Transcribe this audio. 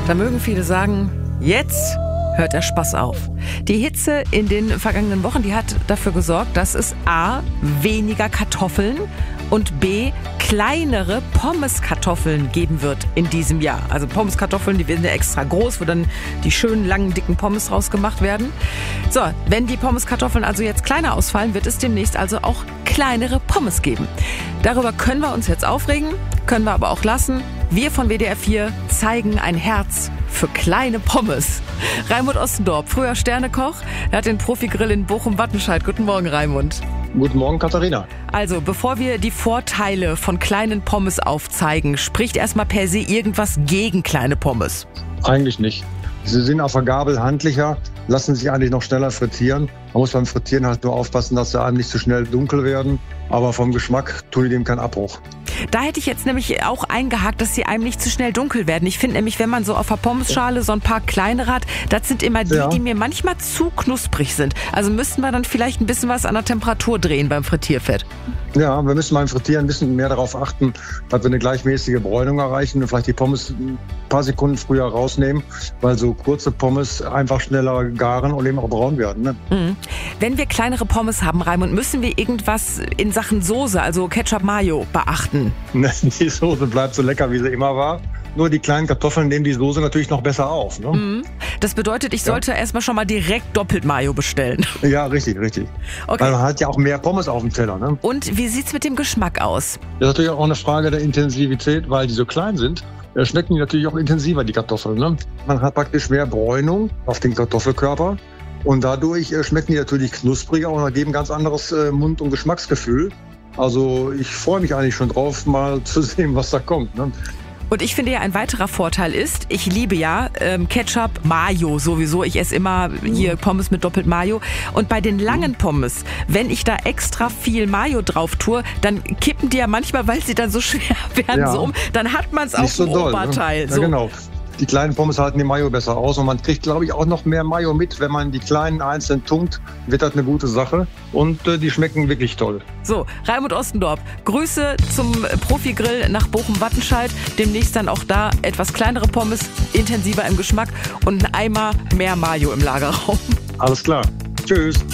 Da mögen viele sagen, jetzt hört der Spaß auf. Die Hitze in den vergangenen Wochen, die hat dafür gesorgt, dass es A, weniger Kartoffeln und B, kleinere Pommeskartoffeln geben wird in diesem Jahr. Also Pommeskartoffeln, die werden ja extra groß, wo dann die schönen, langen, dicken Pommes rausgemacht werden. So, wenn die Pommeskartoffeln also jetzt kleiner ausfallen, wird es demnächst also auch kleinere Pommes geben. Darüber können wir uns jetzt aufregen, können wir aber auch lassen. Wir von WDR 4 zeigen ein Herz für kleine Pommes. Raimund Ostendorp, früher Sternekoch, er hat den Profi-Grill in Bochum-Wattenscheid. Guten Morgen, Raimund. Guten Morgen, Katharina. Also, bevor wir die Vorteile von kleinen Pommes aufzeigen, spricht erstmal per se irgendwas gegen kleine Pommes? Eigentlich nicht. Sie sind auf der Gabel handlicher, lassen sich eigentlich noch schneller frittieren. Man muss beim Frittieren halt nur aufpassen, dass sie einem nicht zu schnell dunkel werden. Aber vom Geschmack tun die dem keinen Abbruch. Da hätte ich jetzt nämlich auch eingehakt, dass sie einem nicht zu schnell dunkel werden. Ich finde nämlich, wenn man so auf der Pommesschale so ein paar kleinere hat, das sind immer die, die mir manchmal zu knusprig sind. Also müssten wir dann vielleicht ein bisschen was an der Temperatur drehen beim Frittierfett. Ja, wir müssen beim Frittieren ein bisschen mehr darauf achten, dass wir eine gleichmäßige Bräunung erreichen und vielleicht die Pommes ein paar Sekunden früher rausnehmen, weil so kurze Pommes einfach schneller garen und eben auch braun werden. Ne? Mhm. Wenn wir kleinere Pommes haben, Raimund, müssen wir irgendwas in Sachen Soße, also Ketchup, Mayo, beachten? Die Soße bleibt so lecker, wie sie immer war. Nur die kleinen Kartoffeln nehmen die Soße natürlich noch besser auf. Ne? Mhm. Das bedeutet, ich sollte erstmal schon mal direkt doppelt Mayo bestellen. Ja, richtig. Okay. Weil man hat ja auch mehr Pommes auf dem Teller. Ne? Und wie sieht's mit dem Geschmack aus? Das ist natürlich auch eine Frage der Intensivität, weil die so klein sind. Schmecken die natürlich auch intensiver, die Kartoffeln. Ne? Man hat praktisch mehr Bräunung auf den Kartoffelkörper. Und dadurch schmecken die natürlich knuspriger und ergeben ganz anderes Mund- und Geschmacksgefühl. Also ich freue mich eigentlich schon drauf, mal zu sehen, was da kommt. Ne? Und ich finde ja, ein weiterer Vorteil ist, ich liebe ja Ketchup, Mayo sowieso. Ich esse immer hier Pommes mit doppelt Mayo. Und bei den langen Pommes, wenn ich da extra viel Mayo drauf tue, dann kippen die ja manchmal, weil sie dann so schwer werden, so um. Dann hat man es auf dem Oberteil. Ne? Ja, genau. Die kleinen Pommes halten die Mayo besser aus und man kriegt, glaube ich, auch noch mehr Mayo mit. Wenn man die kleinen einzeln tunkt, wird das eine gute Sache und die schmecken wirklich toll. So, Raimund Ostendorp, Grüße zum Profi-Grill nach Bochum-Wattenscheid. Demnächst dann auch da etwas kleinere Pommes, intensiver im Geschmack und ein Eimer mehr Mayo im Lagerraum. Alles klar. Tschüss.